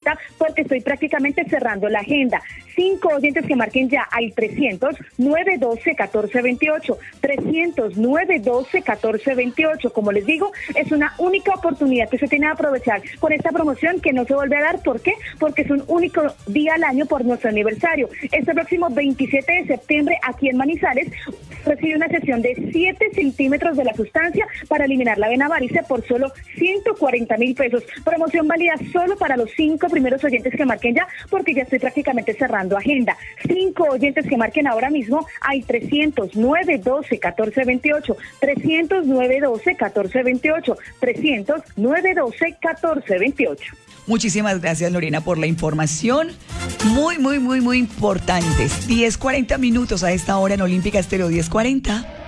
ahorita porque estoy prácticamente cerrando la agenda. 5 oyentes que marquen ya al 300-912-1428, 300-912-1428. Como les digo, es una única oportunidad que se tiene que aprovechar con esta promoción que no se vuelve a dar. ¿Por qué? Porque es un único día al año por nuestro aniversario. Este próximo 27 de septiembre, aquí en Manizales, recibe una sesión de 7 centímetros de la sustancia para eliminar la vena varice por solo 140.000 pesos. Promoción válida solo para los 5 primeros oyentes que marquen ya, porque ya estoy prácticamente cerrando agenda. 5 oyentes que marquen ahora mismo al 300-912-1428, 300-912-1428, 300-912-1428. Muchísimas gracias, Lorena, por la información. Muy, muy, muy, muy importantes. 10:40 a esta hora en Olímpica Estéreo, 10:40.